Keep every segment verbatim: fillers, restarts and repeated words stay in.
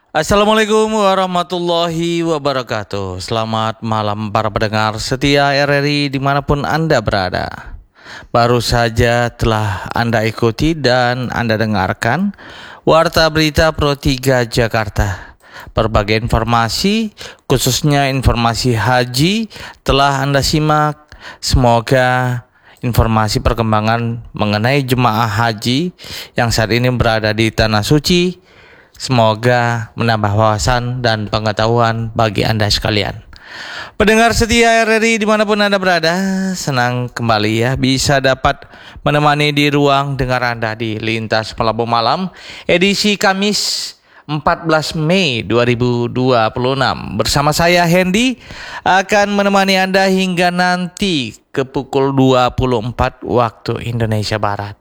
Assalamualaikum warahmatullahi wabarakatuh. Selamat malam para pendengar setia R R I dimanapun Anda berada. Baru saja telah Anda ikuti dan Anda dengarkan Warta Berita Pro tiga Jakarta. Berbagai informasi, khususnya informasi haji, telah Anda simak. Semoga informasi perkembangan mengenai jemaah haji yang saat ini berada di Tanah Suci semoga menambah wawasan dan pengetahuan bagi Anda sekalian. Pendengar setia R R I dimanapun Anda berada, senang kembali ya bisa dapat menemani di ruang dengar Anda di Lintas Melabu Malam edisi Kamis empat belas Mei dua ribu dua puluh enam. Bersama saya Hendy akan menemani Anda hingga nanti ke pukul dua puluh empat waktu Indonesia Barat.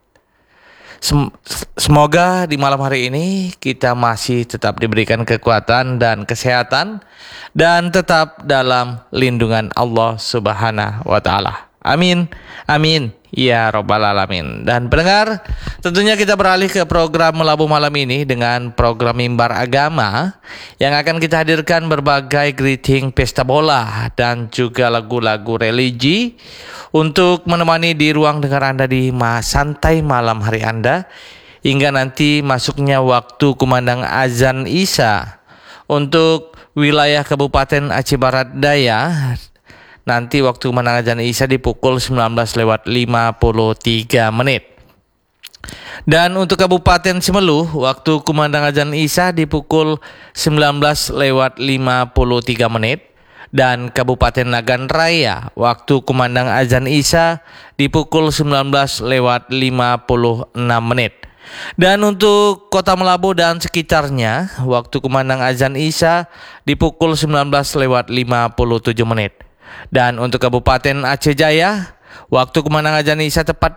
Semoga di malam hari ini kita masih tetap diberikan kekuatan dan kesehatan dan tetap dalam lindungan Allah Subhanahu wa taala. Amin. Amin ya rabbal alamin. Dan pendengar, tentunya kita beralih ke program Melabu Malam ini dengan program Mimbar Agama yang akan kita hadirkan berbagai greeting pesta bola dan juga lagu-lagu religi untuk menemani di ruang dengar Anda di santai malam hari Anda hingga nanti masuknya waktu kumandang azan Isya untuk wilayah Kabupaten Aceh Barat Daya. Nanti waktu kumandang azan Isya di pukul sembilan belas lewat lima puluh tiga menit. Dan untuk Kabupaten Semelu, waktu kumandang azan Isya di pukul sembilan belas lewat lima puluh tiga menit. Dan Kabupaten Nagan Raya, waktu kumandang azan Isya di pukul sembilan belas lewat lima puluh enam menit. Dan untuk Kota Melabu dan sekitarnya, waktu kumandang azan Isya di pukul sembilan belas lewat lima puluh tujuh menit. Dan untuk Kabupaten Aceh Jaya, waktu kumandang azan Isya tepat